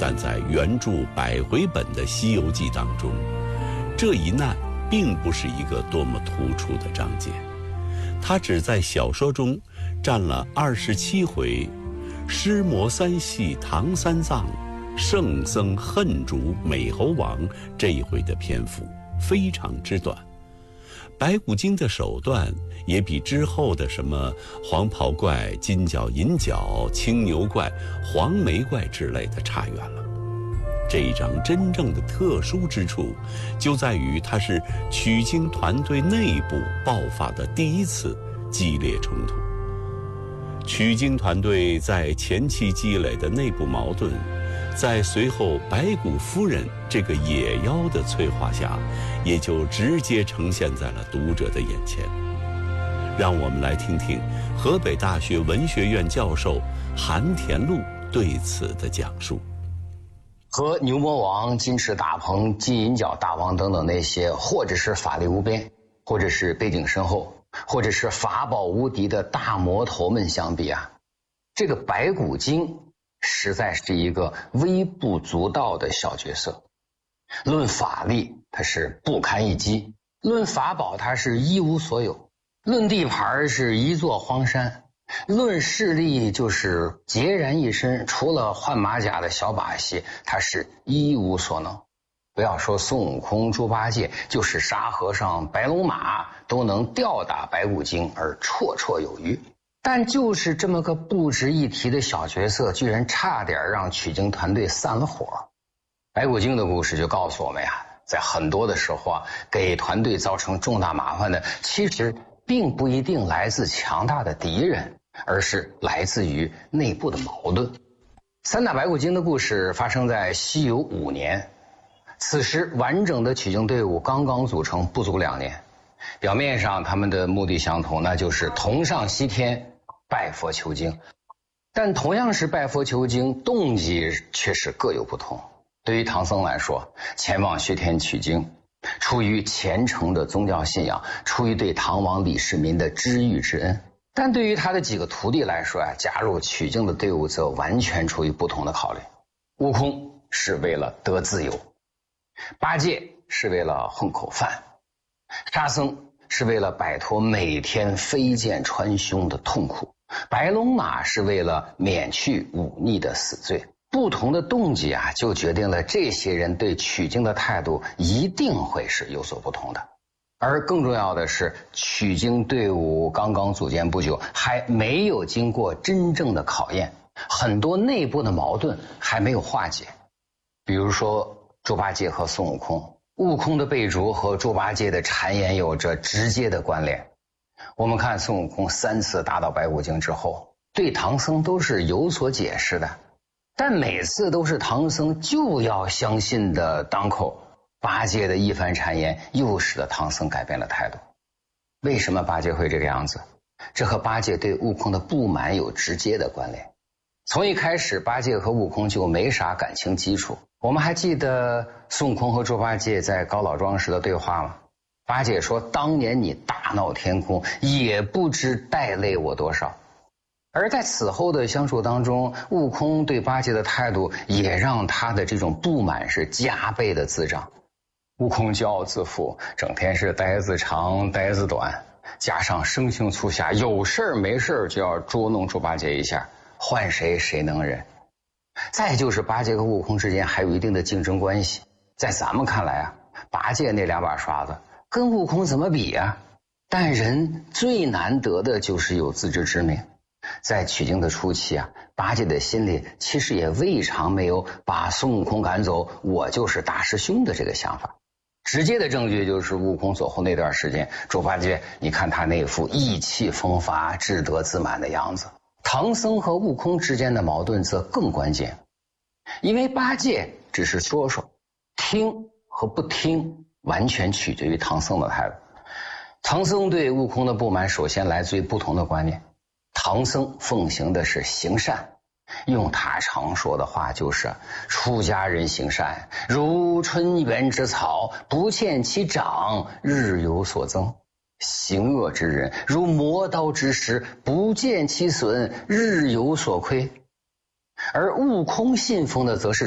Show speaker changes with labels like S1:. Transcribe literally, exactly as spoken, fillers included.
S1: 但在原著百回本的《西游记》当中，这一难并不是一个多么突出的章节，它只在小说中占了二十七回，尸魔三系唐三藏，圣僧恨主美猴王这一回的篇幅非常之短。白骨精的手段也比之后的什么黄袍怪、金角银角、青牛怪、黄眉怪之类的差远了。这一章真正的特殊之处就在于它是取经团队内部爆发的第一次激烈冲突。取经团队在前期积累的内部矛盾，在随后白骨夫人这个野妖的催化下，也就直接呈现在了读者的眼前。让我们来听听河北大学文学院教授韩田禄对此的讲述。
S2: 和牛魔王、金翅大鹏、金银角大王等等那些，或者是法力无边，或者是背景深厚，或者是法宝无敌的大魔头们相比啊，这个白骨精实在是一个微不足道的小角色。论法力，它是不堪一击；论法宝，它是一无所有；论地盘，是一座荒山；论势力，就是孑然一身，除了换马甲的小把戏，它是一无所能。不要说孙悟空、猪八戒，就是沙和尚、白龙马都能吊打白骨精而绰绰有余。但就是这么个不值一提的小角色，居然差点让取经团队散了伙。白骨精的故事就告诉我们呀，在很多的时候啊，给团队造成重大麻烦的，其实并不一定来自强大的敌人，而是来自于内部的矛盾。三打白骨精的故事发生在西游五年，此时完整的取经队伍刚刚组成，不足两年。表面上他们的目的相同，那就是同上西天拜佛求经，但同样是拜佛求经，动机却是各有不同。对于唐僧来说，前往西天取经出于虔诚的宗教信仰，出于对唐王李世民的知遇之恩。但对于他的几个徒弟来说啊，加入取经的队伍则完全出于不同的考虑。悟空是为了得自由，八戒是为了混口饭，沙僧是为了摆脱每天飞剑穿胸的痛苦，白龙马是为了免去忤逆的死罪。不同的动机啊，就决定了这些人对取经的态度一定会是有所不同的。而更重要的是，取经队伍刚刚组建不久，还没有经过真正的考验，很多内部的矛盾还没有化解。比如说猪八戒和孙悟空，悟空的被逐和猪八戒的谗言有着直接的关联。我们看孙悟空三次打倒白骨精之后，对唐僧都是有所解释的，但每次都是唐僧就要相信的当口，八戒的一番谗言又使得唐僧改变了态度。为什么八戒会这个样子？这和八戒对悟空的不满有直接的关联。从一开始，八戒和悟空就没啥感情基础。我们还记得孙悟空和猪八戒在高老庄时的对话吗？八戒说，当年你大闹天宫，也不知带累我多少。而在此后的相处当中，悟空对八戒的态度也让他的这种不满是加倍的滋长。悟空骄傲自负，整天是呆子长呆子短，加上生性粗狭，有事没事就要捉弄猪八戒一下，换谁谁能忍。再就是八戒和悟空之间还有一定的竞争关系，在咱们看来啊，八戒那两把刷子跟悟空怎么比啊？但人最难得的就是有自知之明。在取经的初期啊，八戒的心里其实也未尝没有把孙悟空赶走，我就是大师兄的这个想法。直接的证据就是悟空走后那段时间，猪八戒你看他那副意气风发、志得自满的样子。唐僧和悟空之间的矛盾则更关键，因为八戒只是说说，听和不听完全取决于唐僧的态度。唐僧对悟空的不满首先来自于不同的观念。唐僧奉行的是行善，用他常说的话就是出家人行善，如春园之草，不见其长，日有所增；行恶之人，如磨刀之石，不见其损，日有所亏。而悟空信奉的则是